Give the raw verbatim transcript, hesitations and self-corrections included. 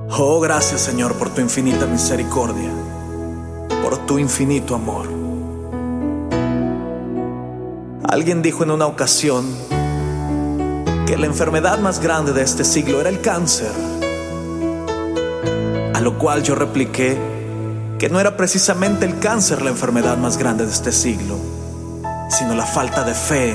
Oh, gracias, Señor, por tu infinita misericordia, por tu infinito amor. Alguien dijo en una ocasión que la enfermedad más grande de este siglo era el cáncer, a lo cual yo repliqué que no era precisamente el cáncer la enfermedad más grande de este siglo, sino la falta de fe